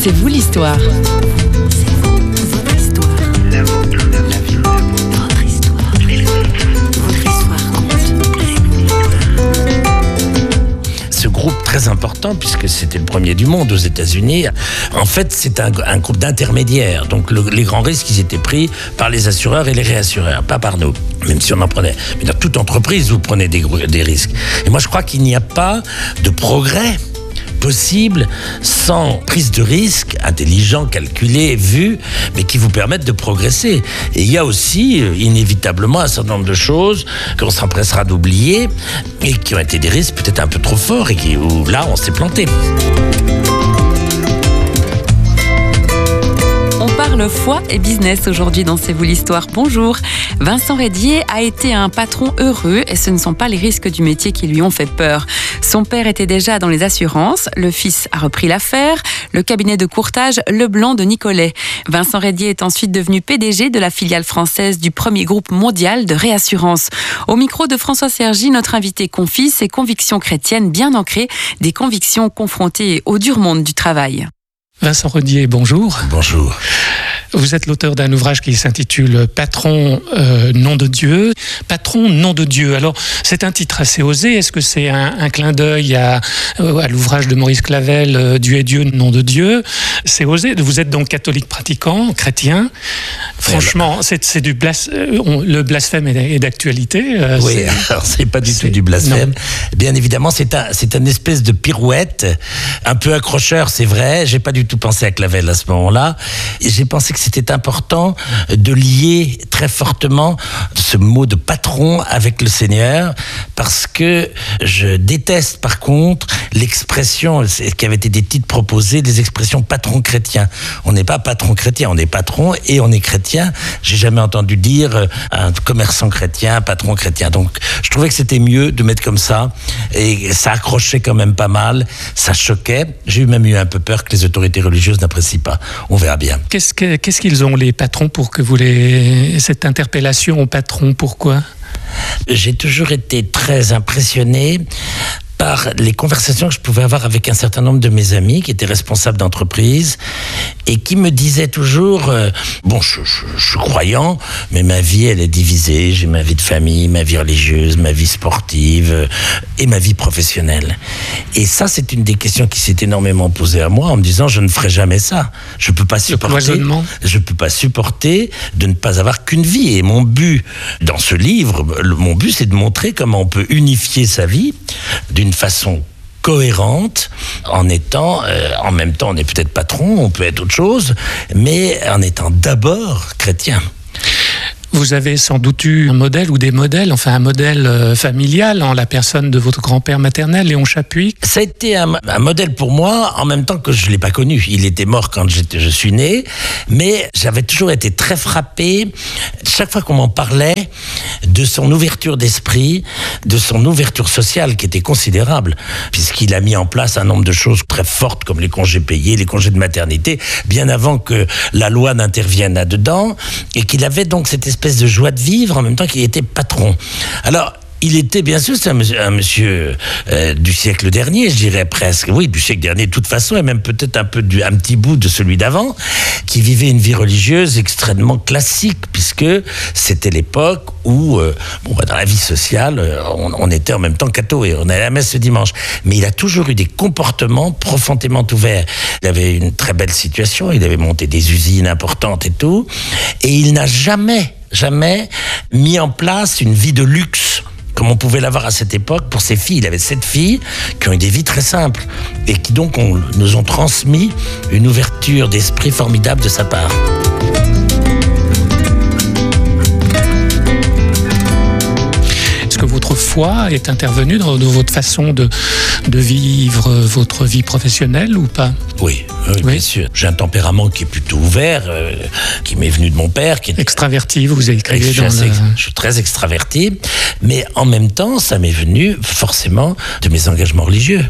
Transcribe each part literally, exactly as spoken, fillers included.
C'est vous l'histoire. C'est vous, votre histoire. La vôtre, la vie, votre histoire. Votre histoire compte. Ce groupe très important, puisque c'était le premier du monde aux États-Unis, en fait, c'est un, un groupe d'intermédiaires. Donc, le, les grands risques, ils étaient pris par les assureurs et les réassureurs, pas par nous, même si on en prenait. Mais dans toute entreprise, vous prenez des, des risques. Et moi, je crois qu'il n'y a pas de progrès possible sans prise de risque intelligent, calculé, vu, mais qui vous permettent de progresser. Et il y a aussi, inévitablement, un certain nombre de choses qu'on s'empressera d'oublier et qui ont été des risques peut-être un peu trop forts et qui, où là, on s'est planté. On parle foi et business aujourd'hui dans C'est vous l'histoire. Bonjour. Vincent Reydier a été un patron heureux et ce ne sont pas les risques du métier qui lui ont fait peur. Son père était déjà dans les assurances, le fils a repris l'affaire, le cabinet de courtage Leblanc de Nicolet. Vincent Reydier est ensuite devenu P D G de la filiale française du premier groupe mondial de réassurance. Au micro de François Sergi, notre invité confie ses convictions chrétiennes bien ancrées, des convictions confrontées au dur monde du travail. Vincent Reydier, bonjour. Bonjour. Vous êtes l'auteur d'un ouvrage qui s'intitule « Patron, euh, nom de Dieu ». Patron, nom de Dieu. Alors, c'est un titre assez osé. Est-ce que c'est un, un clin d'œil à, à l'ouvrage de Maurice Clavel, euh, « Dieu est Dieu, nom de Dieu ». C'est osé. Vous êtes donc catholique pratiquant, chrétien. Franchement, c'est, c'est du blas... le blasphème est d'actualité. Euh, oui, c'est... alors c'est pas du c'est... tout du blasphème. Non. Bien évidemment, c'est un, c'est une espèce de pirouette, un peu accrocheur, c'est vrai. J'ai pas du tout pensé à Clavel à ce moment-là. Et j'ai pensé que c'était important de lier très fortement ce mot de patron avec le Seigneur, parce que je déteste par contre l'expression qui avait été des titres proposés, des expressions patron chrétien. On n'est pas patron chrétien, on est patron et on est chrétien. J'ai jamais entendu dire un commerçant chrétien, un patron chrétien. Donc je trouvais que c'était mieux de mettre comme ça, et ça accrochait quand même pas mal, ça choquait. J'ai même eu un peu peur que les autorités religieuses n'apprécient pas. On verra bien. Qu'est-ce, que, qu'est-ce qu'ils ont, les patrons, pour que vous les... cette interpellation au patron, pourquoi ? J'ai toujours été très impressionné par les conversations que je pouvais avoir avec un certain nombre de mes amis qui étaient responsables d'entreprise et qui me disaient toujours euh, bon, je, je, je suis croyant, mais ma vie elle est divisée, j'ai ma vie de famille, ma vie religieuse, ma vie sportive euh, et ma vie professionnelle. Et ça, c'est une des questions qui s'est énormément posée à moi en me disant je ne ferai jamais ça. Je peux pas supporter, je peux pas supporter de ne pas avoir qu'une vie. Et mon but dans ce livre, le, mon but, c'est de montrer comment on peut unifier sa vie d'une façon cohérente, en étant, euh, en même temps, on est peut-être patron, on peut être autre chose, mais en étant d'abord chrétien. Vous avez sans doute eu un modèle ou des modèles, enfin un modèle euh, familial en la personne de votre grand-père maternel, Léon Chapuis. Ça a été un, un modèle pour moi, en même temps que je ne l'ai pas connu. Il était mort quand j'étais, je suis né, mais j'avais toujours été très frappé, chaque fois qu'on m'en parlait, de son ouverture d'esprit, de son ouverture sociale qui était considérable, puisqu'il a mis en place un nombre de choses très fortes comme les congés payés, les congés de maternité, bien avant que la loi n'intervienne là-dedans, et qu'il avait donc cette espèce de joie de vivre en même temps qu'il était patron. Alors, il était bien sûr, c'est un monsieur, un monsieur euh, du siècle dernier, je dirais presque, oui, du siècle dernier de toute façon, et même peut-être un peu du, un petit bout de celui d'avant, qui vivait une vie religieuse extrêmement classique, puisque c'était l'époque où, euh, bon, bah, dans la vie sociale, on, on était en même temps catho et on allait à la messe ce dimanche. Mais il a toujours eu des comportements profondément ouverts. Il avait une très belle situation, il avait monté des usines importantes et tout, et il n'a jamais, jamais mis en place une vie de luxe comme on pouvait l'avoir à cette époque pour ses filles. Il avait sept filles qui ont eu des vies très simples et qui donc ont, nous ont transmis une ouverture d'esprit formidable de sa part. Est-ce que votre foi est intervenue dans, dans votre façon de, de vivre votre vie professionnelle ou pas ? Oui, oui, oui, bien sûr. J'ai un tempérament qui est plutôt ouvert, euh, qui m'est venu de mon père. Qui est... Extraverti, vous écrivez dans assez, le... Je suis très extraverti, mais en même temps, ça m'est venu forcément de mes engagements religieux.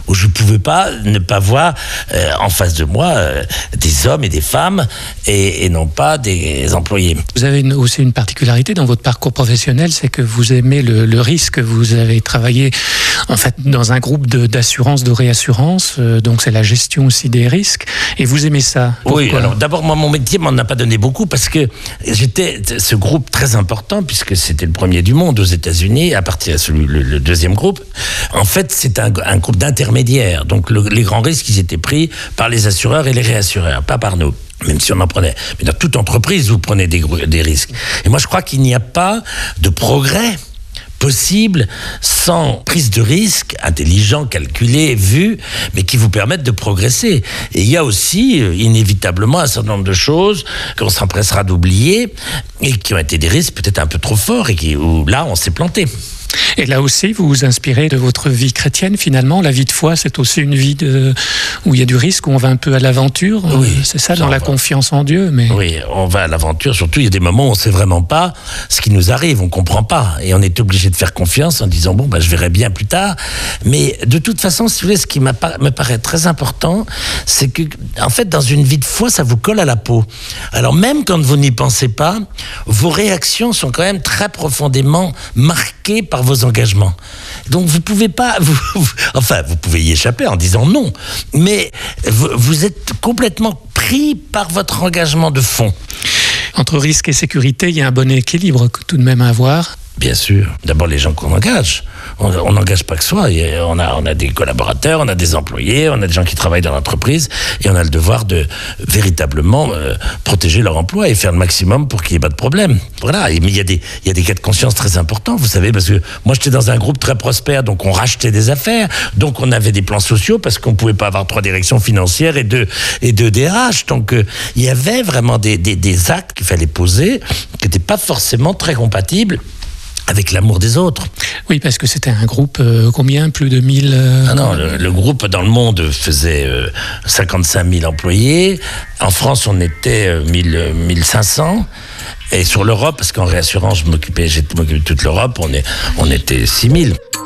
où je ne pouvais pas ne pas voir euh, en face de moi euh, des hommes et des femmes et, et non pas des employés. Vous avez une, aussi une particularité dans votre parcours professionnel, c'est que vous aimez le, le risque. Vous avez travaillé en fait dans un groupe de, d'assurance, de réassurance, euh, donc c'est la gestion aussi des risques, et vous aimez ça. Pourquoi? Oui, alors d'abord moi mon métier m'en a pas donné beaucoup parce que j'étais ce groupe très important puisque c'était le premier du monde aux États-Unis, à partir de celui, le, le deuxième groupe. En fait, c'est un, un groupe d'intermédiaires. Donc le, les grands risques, ils étaient pris par les assureurs et les réassureurs, pas par nous. Même si on en prenait. Mais dans toute entreprise, vous prenez des, des risques. Et moi, je crois qu'il n'y a pas de progrès possible sans prise de risque intelligent, calculé, vu, mais qui vous permettent de progresser. Et il y a aussi, inévitablement, un certain nombre de choses qu'on s'empressera d'oublier et qui ont été des risques peut-être un peu trop forts et qui, où là, on s'est planté. Et là aussi, vous vous inspirez de votre vie chrétienne, finalement. La vie de foi, c'est aussi une vie de... où il y a du risque, où on va un peu à l'aventure. Oui, c'est ça, dans la va. confiance en Dieu. Mais... Oui, on va à l'aventure. Surtout, il y a des moments où on ne sait vraiment pas ce qui nous arrive, on ne comprend pas. Et on est obligé de faire confiance en disant, bon, bah, je verrai bien plus tard. Mais de toute façon, si vous voulez, ce qui me paraît très important, c'est que, en fait, dans une vie de foi, ça vous colle à la peau. Alors, même quand vous n'y pensez pas, vos réactions sont quand même très profondément marquées par vos engagements. Donc vous pouvez pas, vous, vous, enfin vous pouvez y échapper en disant non, mais vous, vous êtes complètement pris par votre engagement de fond. Entre risque et sécurité, il y a un bon équilibre tout de même à avoir. Bien sûr. D'abord, les gens qu'on engage. On n'engage pas que soi. On a, on a des collaborateurs, on a des employés, on a des gens qui travaillent dans l'entreprise et on a le devoir de véritablement euh, protéger leur emploi et faire le maximum pour qu'il n'y ait pas de problème. Voilà. Et, mais il y a des, il y a des cas de conscience très importants, vous savez, parce que moi, j'étais dans un groupe très prospère, donc on rachetait des affaires, donc on avait des plans sociaux parce qu'on ne pouvait pas avoir trois directions financières et deux, et deux D R H. Donc euh, il y avait vraiment des, des, des actes qu'il fallait poser qui n'étaient pas forcément très compatibles avec l'amour des autres. Oui, parce que c'était un groupe, euh, combien? Plus de mille euh... Ah non, le, le groupe dans le monde faisait euh, cinquante-cinq mille employés. En France, on était euh, mille cinq cents. Et sur l'Europe, parce qu'en réassurance, je m'occupais, j'ai m'occupé de toute l'Europe, on, est, on était six mille.